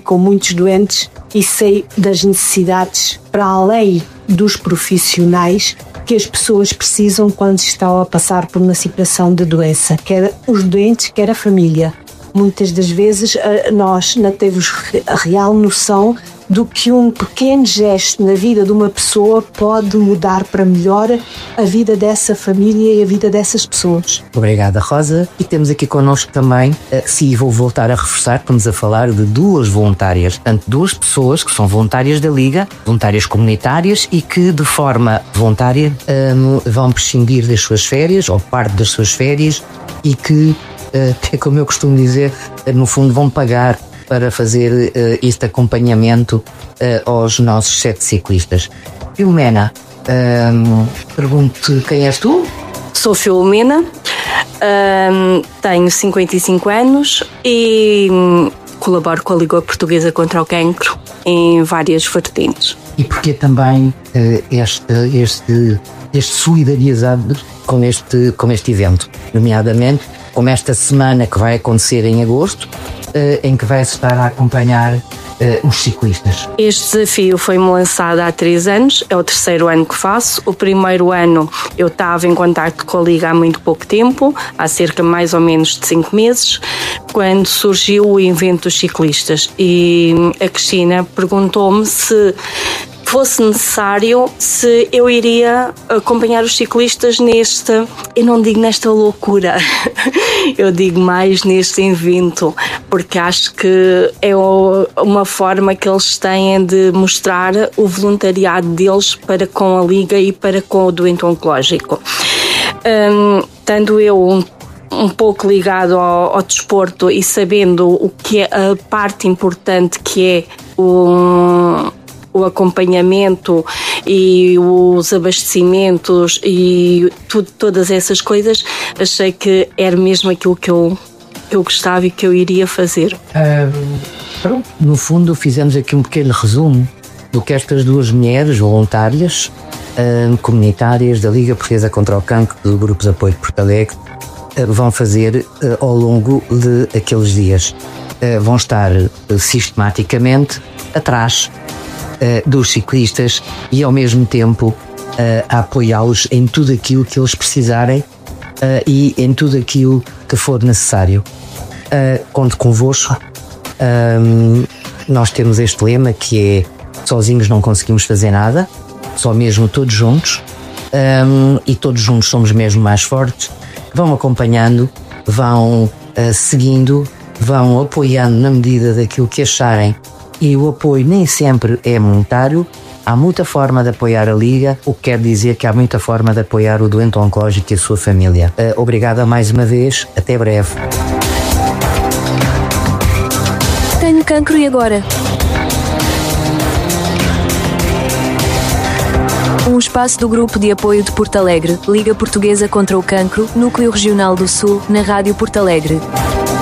com muitos doentes e sei das necessidades, para além dos profissionais, que as pessoas precisam quando estão a passar por uma situação de doença, quer os doentes, quer a família. Muitas das vezes nós não temos a real noção do que um pequeno gesto na vida de uma pessoa pode mudar para melhor a vida dessa família e a vida dessas pessoas. Obrigada, Rosa. E temos aqui connosco também, vou voltar a reforçar, estamos a falar de duas voluntárias, portanto, duas pessoas que são voluntárias da Liga, voluntárias comunitárias e que de forma voluntária vão prescindir das suas férias, ou parte das suas férias, e que, como eu costumo dizer, no fundo vão pagar para fazer este acompanhamento aos nossos 7 ciclistas. Filomena, pergunto, quem és tu? Sou Filomena, tenho 55 anos e colaboro com a Liga Portuguesa contra o Cancro em várias vertentes. E porquê também este solidarizado com este evento, nomeadamente como esta semana que vai acontecer em agosto, em que vai-se estar a acompanhar os ciclistas? Este desafio foi-me lançado há 3 anos, é o 3º ano que faço. O primeiro ano eu estava em contacto com a Liga há muito pouco tempo, há cerca mais ou menos de 5 meses, quando surgiu o evento dos ciclistas, e a Cristina perguntou-me se fosse necessário, se eu iria acompanhar os ciclistas eu não digo nesta loucura, eu digo mais neste evento, porque acho que é uma forma que eles têm de mostrar o voluntariado deles para com a Liga e para com o doente oncológico. Tendo eu um pouco ligado ao desporto e sabendo o que é a parte importante que é o acompanhamento e os abastecimentos e todas essas coisas, achei que era mesmo aquilo que eu gostava e que eu iria fazer. Pronto, no fundo fizemos aqui um pequeno resumo do que estas duas mulheres voluntárias comunitárias da Liga Portuguesa contra o Cancro, do Grupo de Apoio de Porto Alegre, vão fazer ao longo de aqueles dias. Vão estar sistematicamente atrás dos ciclistas e ao mesmo tempo a apoiá-los em tudo aquilo que eles precisarem e em tudo aquilo que for necessário. Conto convosco. Nós temos este lema que é: sozinhos não conseguimos fazer nada, só mesmo todos juntos, e todos juntos somos mesmo mais fortes. Vão acompanhando, vão seguindo, vão apoiando na medida daquilo que acharem. E o apoio nem sempre é monetário. Há muita forma de apoiar a Liga, o que quer dizer que há muita forma de apoiar o doente oncológico e a sua família. Obrigada mais uma vez, até breve. Tenho cancro e agora? Um espaço do Grupo de Apoio de Porto Alegre, Liga Portuguesa contra o Cancro, Núcleo Regional do Sul, na Rádio Porto Alegre.